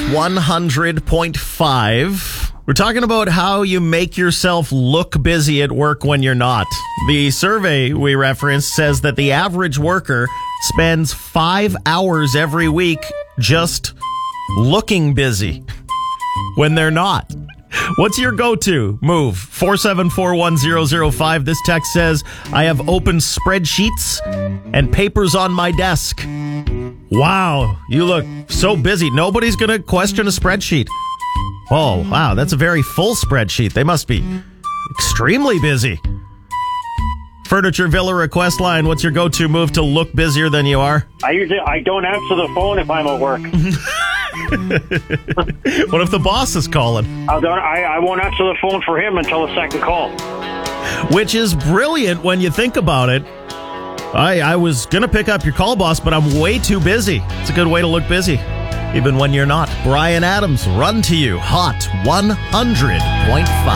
100.5. We're talking about how you make yourself look busy at work when you're not. The survey we referenced says that the average worker spends 5 hours every week just looking busy when they're not. What's your go-to move? 4741005. This text says, I have open spreadsheets and papers on my desk. Wow, you look so busy. Nobody's going to question a spreadsheet. Oh, wow, that's a very full spreadsheet. They must be extremely busy. Furniture Villa request line, what's your go-to move to look busier than you are? I don't answer the phone if I'm at work. What if the boss is calling? I won't answer the phone for him until the second call. Which is brilliant when you think about it. I was going to pick up your call, boss, but I'm way too busy. It's a good way to look busy, even when you're not. Brian Adams, Run to You, Hot 100.5.